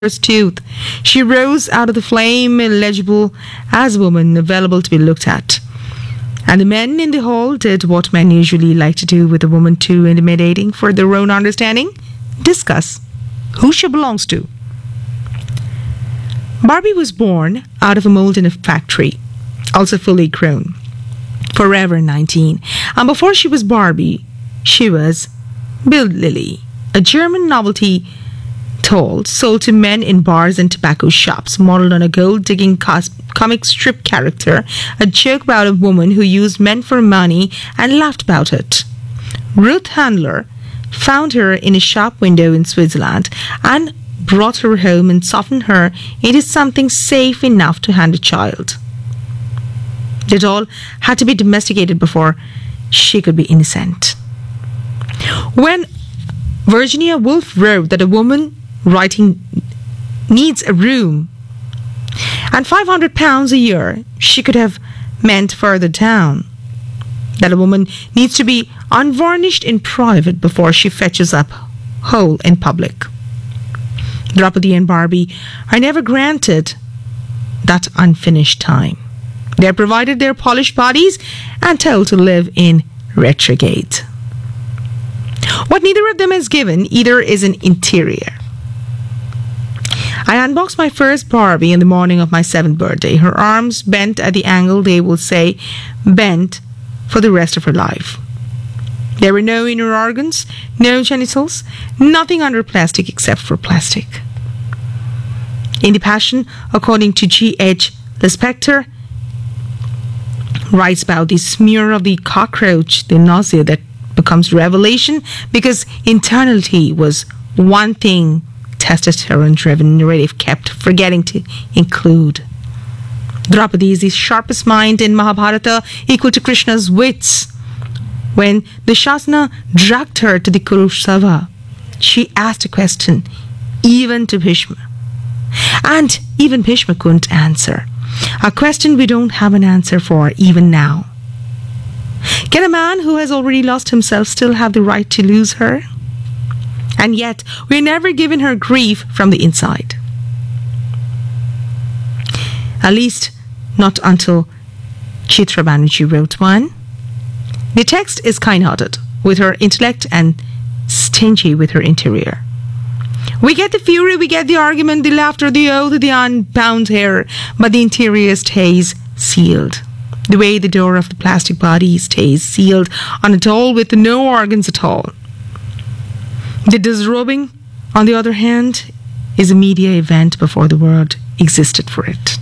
tooth. She rose out of the flame, illegible as a woman, available to be looked at. And the men in the hall did what men usually like to do with a woman too intimidating for their own understanding: discuss who she belongs to. Barbie was born out of a mold in a factory, also fully grown, forever 19. And before she was Barbie, she was Bild Lily, a German novelty told sold to men in bars and tobacco shops, modeled on a gold-digging comic strip character, a joke about a woman who used men for money and laughed about it. Ruth Handler found her in a shop window in Switzerland and brought her home and softened her into something safe enough to hand a child. The doll had to be domesticated before she could be innocent. When Virginia Woolf wrote that a woman writing needs a room and £500 a year, she could have meant further down that a woman needs to be unvarnished in private before she fetches up whole in public. Draupadi and Barbie are never granted that unfinished time. They are provided their polished bodies and told to live in retrograde. What neither of them is given either is an interior. I unboxed my first Barbie in the morning of my 7th birthday. Her arms bent at the angle they will say bent for the rest of her life. There were no inner organs, no genitals, nothing under plastic except for plastic. In The Passion, according to G.H. Lispector, writes about the smear of the cockroach, the nausea that becomes revelation because internality was one thing testosterone-driven narrative kept forgetting to include. Draupadi is the sharpest mind in Mahabharata, equal to Krishna's wits. When the Shasana dragged her to the Kurusava, she asked a question, even to Bhishma. And even Bhishma couldn't answer. A question we don't have an answer for even now. Can a man who has already lost himself still have the right to lose her? And yet, we're never given her grief from the inside. At least, not until Chitra Banerjee wrote one. The text is kind-hearted with her intellect and stingy with her interior. We get the fury, we get the argument, the laughter, the oath, the unbound hair, but the interior stays sealed. The way the door of the plastic body stays sealed on a doll with no organs at all. The disrobing, on the other hand, is a media event before the world existed for it.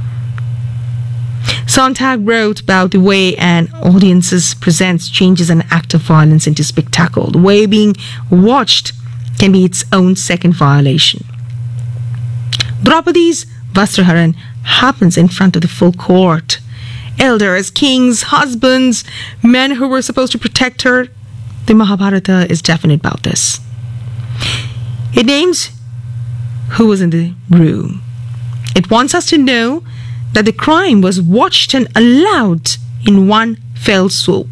Sontag wrote about the way an audience presents changes an act of violence into spectacle. The way being watched can be its own second violation. Draupadi's Vastraharan happens in front of the full court. Elders, kings, husbands, men who were supposed to protect her. The Mahabharata is definite about this. It names who was in the room. It wants us to know that the crime was watched and allowed in one fell swoop.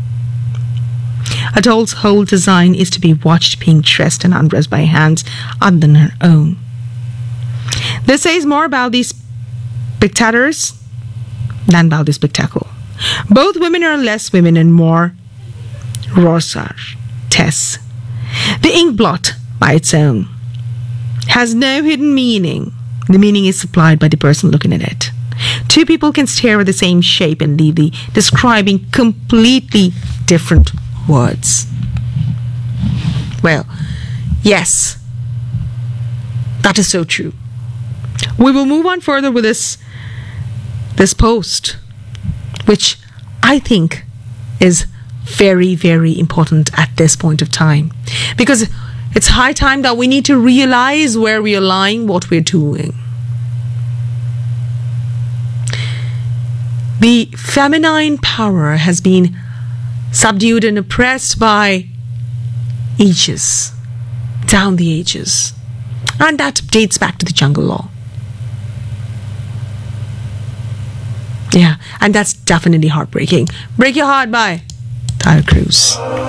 A doll's whole design is to be watched being dressed and undressed by hands other than her own. This says more about these spectators than about the spectacle. Both women are less women and more Rorschach tests. The ink blot, by its own, has no hidden meaning. The meaning is supplied by the person looking at it. Two people can stare at the same shape and leave the describing completely different words. Well, yes, that is so true. We will move on further with this post, which I think is very, very important at this point of time, because it's high time that we need to realize where we are lying, what we're doing. The feminine power has been subdued and oppressed by ages, down the ages. And that dates back to the Jungle Law. Yeah, and that's definitely heartbreaking. Break Your Heart by Tyler Cruz.